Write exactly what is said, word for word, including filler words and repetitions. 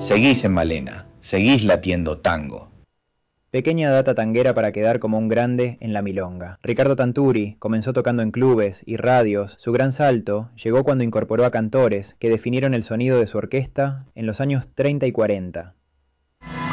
Seguís en Malena, seguís latiendo tango. Pequeña data tanguera para quedar como un grande en la milonga. Ricardo Tanturi comenzó tocando en clubes y radios. Su gran salto llegó cuando incorporó a cantores que definieron el sonido de su orquesta en los años treinta y cuarenta.